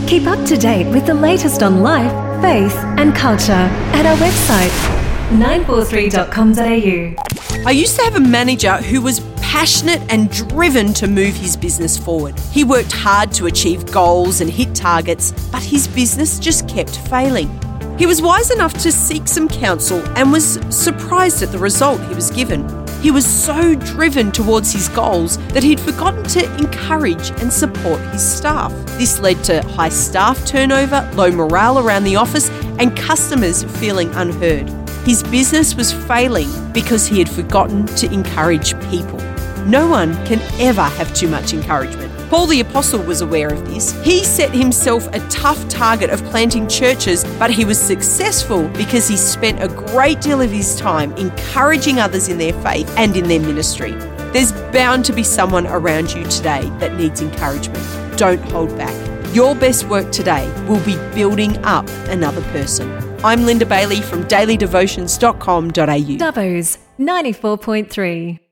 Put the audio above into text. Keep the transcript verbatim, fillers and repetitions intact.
Keep up to date with the latest on life, faith and culture at our website, nine four three dot com dot a u. I used to have a manager who was passionate and driven to move his business forward. He worked hard to achieve goals and hit targets, but his business just kept failing. He was wise enough to seek some counsel and was surprised at the result he was given. He was so driven towards his goals that he'd forgotten to encourage and support his staff. This led to high staff turnover, low morale around the office, and customers feeling unheard. His business was failing because he had forgotten to encourage people. No one can ever have too much encouragement. Paul the Apostle was aware of this. He set himself a tough target of planting churches, but he was successful because he spent a great deal of his time encouraging others in their faith and in their ministry. There's bound to be someone around you today that needs encouragement. Don't hold back. Your best work today will be building up another person. I'm Linda Bailey from daily devotions dot com dot a u. Dubbo's ninety-four point three.